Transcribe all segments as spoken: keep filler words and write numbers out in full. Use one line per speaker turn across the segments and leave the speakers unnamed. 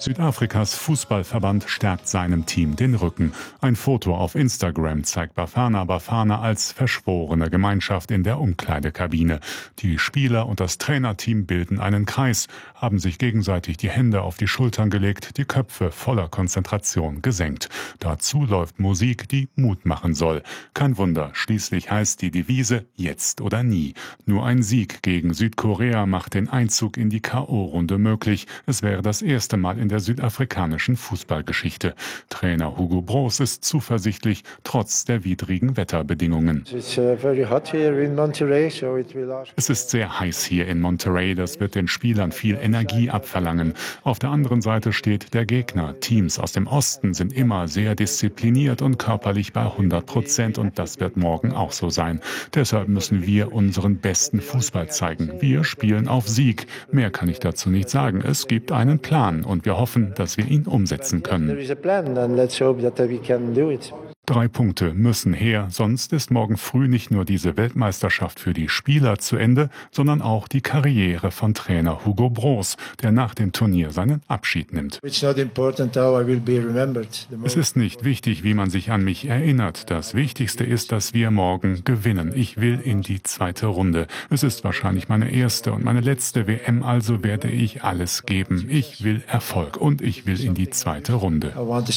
Südafrikas Fußballverband stärkt seinem Team den Rücken. Ein Foto auf Instagram zeigt Bafana Bafana als verschworene Gemeinschaft in der Umkleidekabine. Die Spieler und das Trainerteam bilden einen Kreis, haben sich gegenseitig die Hände auf die Schultern gelegt, die Köpfe voller Konzentration gesenkt. Dazu läuft Musik, die Mut machen soll. Kein Wunder, schließlich heißt die Devise jetzt oder nie. Nur ein Sieg gegen Südkorea macht den Einzug in die K O-Runde möglich. Es wäre das erste Mal in der südafrikanischen Fußballgeschichte. Trainer Hugo Broos ist zuversichtlich, trotz der widrigen Wetterbedingungen. Es ist sehr heiß hier in Monterrey, das wird den Spielern viel Energie abverlangen. Auf der anderen Seite steht der Gegner. Teams aus dem Osten sind immer sehr diszipliniert und körperlich bei hundert Prozent und das wird morgen auch so sein. Deshalb müssen wir unseren besten Fußball zeigen. Wir spielen auf Sieg. Mehr kann ich dazu nicht sagen. Es gibt einen Plan und wir hoffen, dass wir ihn umsetzen können. Drei Punkte müssen her, sonst ist morgen früh nicht nur diese Weltmeisterschaft für die Spieler zu Ende, sondern auch die Karriere von Trainer Hugo Broos, der nach dem Turnier seinen Abschied nimmt. Es ist nicht wichtig, wie man sich an mich erinnert. Das Wichtigste ist, dass wir morgen gewinnen. Ich will in die zweite Runde. Es ist wahrscheinlich meine erste und meine letzte W M, also werde ich alles geben. Ich will Erfolg und ich will in die zweite Runde.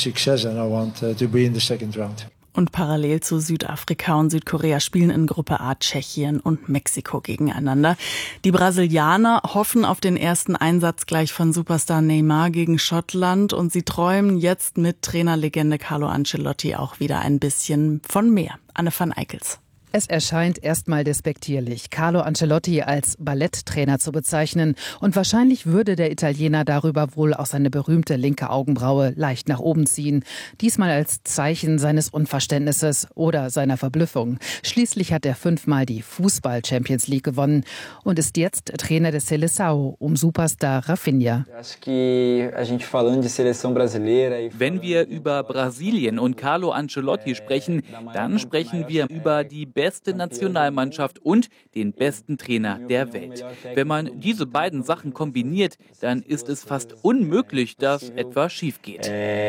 Und parallel zu Südafrika und Südkorea spielen in Gruppe A Tschechien und Mexiko gegeneinander. Die Brasilianer hoffen auf den ersten Einsatz gleich von Superstar Neymar gegen Schottland und sie träumen jetzt mit Trainerlegende Carlo Ancelotti auch wieder ein bisschen von mehr. Anne van Eickels.
Es erscheint erstmal despektierlich, Carlo Ancelotti als Balletttrainer zu bezeichnen. Und wahrscheinlich würde der Italiener darüber wohl auch seine berühmte linke Augenbraue leicht nach oben ziehen. Diesmal als Zeichen seines Unverständnisses oder seiner Verblüffung. Schließlich hat er fünfmal die Fußball-Champions League gewonnen und ist jetzt Trainer des Seleção um Superstar Rafinha.
Wenn wir über Brasilien und Carlo Ancelotti sprechen, dann sprechen wir über die beste Nationalmannschaft und den besten Trainer der Welt. Wenn man diese beiden Sachen kombiniert, dann ist es fast unmöglich, dass etwas schief geht.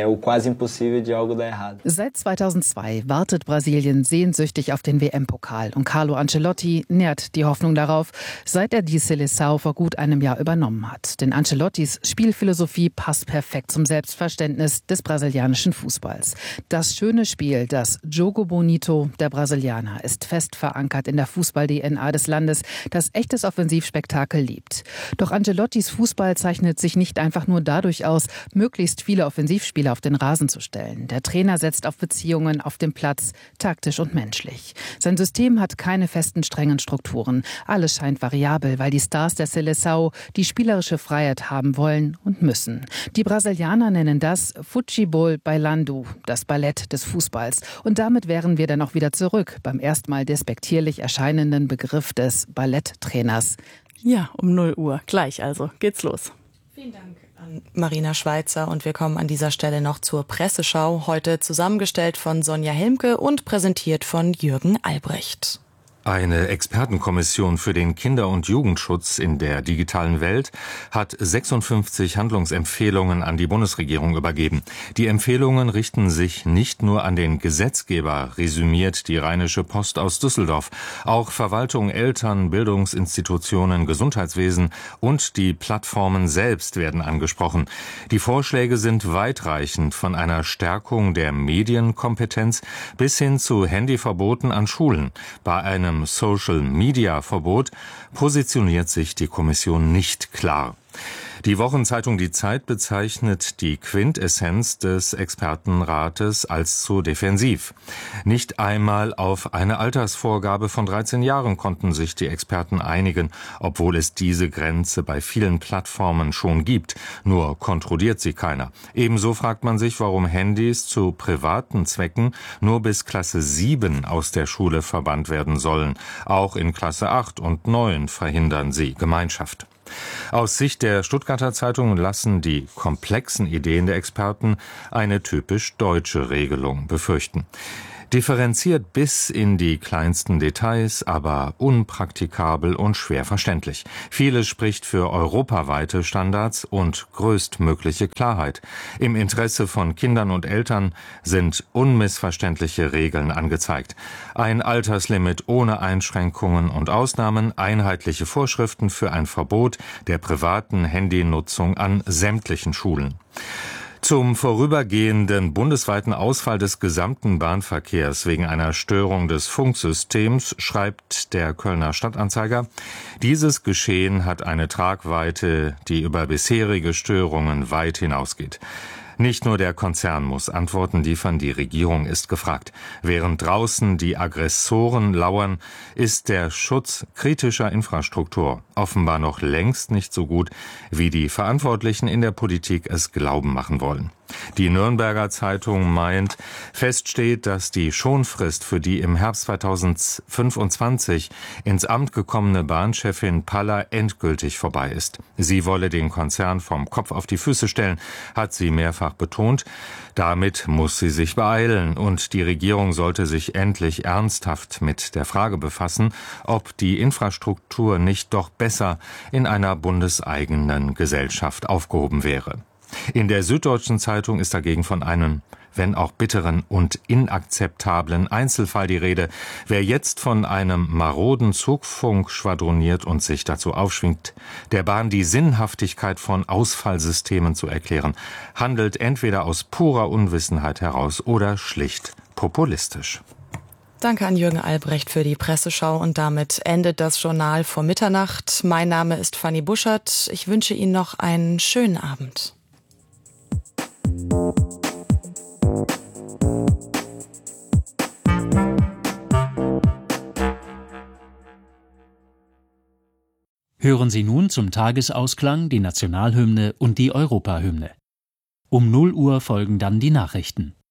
Seit zweitausendzwei wartet Brasilien sehnsüchtig auf den W M-Pokal und Carlo Ancelotti nährt die Hoffnung darauf, seit er die Seleção vor gut einem Jahr übernommen hat. Denn Ancelottis Spielphilosophie passt perfekt zum Selbstverständnis des brasilianischen Fußballs. Das schöne Spiel, das Jogo Bonito der Brasilianer, ist fest verankert in der Fußball-D N A des Landes, das echtes Offensivspektakel liebt. Doch Ancelottis Fußball zeichnet sich nicht einfach nur dadurch aus, möglichst viele Offensivspieler auf den Rasen zu stellen. Der Trainer setzt auf Beziehungen auf dem Platz, taktisch und menschlich. Sein System hat keine festen, strengen Strukturen. Alles scheint variabel, weil die Stars der Seleção die spielerische Freiheit haben wollen und müssen. Die Brasilianer nennen das Futebol Bailando, das Ballett des Fußballs. Und damit wären wir dann auch wieder zurück beim erstmal despektierlich erscheinenden Begriff des Balletttrainers.
Ja, um null Uhr. Gleich also. Geht's los.
Vielen Dank an Marina Schweizer und wir kommen an dieser Stelle noch zur Presseschau. Heute zusammengestellt von Sonja Helmke und präsentiert von Jürgen Albrecht.
Eine Expertenkommission für den Kinder- und Jugendschutz in der digitalen Welt hat sechsundfünfzig Handlungsempfehlungen an die Bundesregierung übergeben. Die Empfehlungen richten sich nicht nur an den Gesetzgeber, resümiert die Rheinische Post aus Düsseldorf. Auch Verwaltung, Eltern, Bildungsinstitutionen, Gesundheitswesen und die Plattformen selbst werden angesprochen. Die Vorschläge sind weitreichend, von einer Stärkung der Medienkompetenz bis hin zu Handyverboten an Schulen. Bei einem Social-Media-Verbot positioniert sich die Kommission nicht klar. Die Wochenzeitung Die Zeit bezeichnet die Quintessenz des Expertenrates als zu defensiv. Nicht einmal auf eine Altersvorgabe von dreizehn Jahren konnten sich die Experten einigen, obwohl es diese Grenze bei vielen Plattformen schon gibt. Nur kontrolliert sie keiner. Ebenso fragt man sich, warum Handys zu privaten Zwecken nur bis Klasse sieben aus der Schule verbannt werden sollen. Auch in Klasse acht und neun verhindern sie Gemeinschaft. Aus Sicht der Stuttgarter Zeitung lassen die komplexen Ideen der Experten eine typisch deutsche Regelung befürchten. Differenziert bis in die kleinsten Details, aber unpraktikabel und schwer verständlich. Vieles spricht für europaweite Standards und größtmögliche Klarheit. Im Interesse von Kindern und Eltern sind unmissverständliche Regeln angezeigt. Ein Alterslimit ohne Einschränkungen und Ausnahmen, einheitliche Vorschriften für ein Verbot der privaten Handynutzung an sämtlichen Schulen. Zum vorübergehenden bundesweiten Ausfall des gesamten Bahnverkehrs wegen einer Störung des Funksystems schreibt der Kölner Stadtanzeiger: Dieses Geschehen hat eine Tragweite, die über bisherige Störungen weit hinausgeht. Nicht nur der Konzern muss Antworten liefern, die Regierung ist gefragt. Während draußen die Aggressoren lauern, ist der Schutz kritischer Infrastruktur offenbar noch längst nicht so gut, wie die Verantwortlichen in der Politik es glauben machen wollen. Die Nürnberger Zeitung meint, fest steht, dass die Schonfrist für die im Herbst zweitausendfünfundzwanzig ins Amt gekommene Bahnchefin Paller endgültig vorbei ist. Sie wolle den Konzern vom Kopf auf die Füße stellen, hat sie mehrfach betont. Damit muss sie sich beeilen und die Regierung sollte sich endlich ernsthaft mit der Frage befassen, ob die Infrastruktur nicht doch besser in einer bundeseigenen Gesellschaft aufgehoben wäre. In der Süddeutschen Zeitung ist dagegen von einem, wenn auch bitteren und inakzeptablen Einzelfall die Rede. Wer jetzt von einem maroden Zugfunk schwadroniert und sich dazu aufschwingt, der Bahn die Sinnhaftigkeit von Ausfallsystemen zu erklären, handelt entweder aus purer Unwissenheit heraus oder schlicht populistisch.
Danke an Jürgen Albrecht für die Presseschau und damit endet das Journal vor Mitternacht. Mein Name ist Fanny Buschert. Ich wünsche Ihnen noch einen schönen Abend.
Hören Sie nun zum Tagesausklang die Nationalhymne und die Europahymne. Um null Uhr folgen dann die Nachrichten.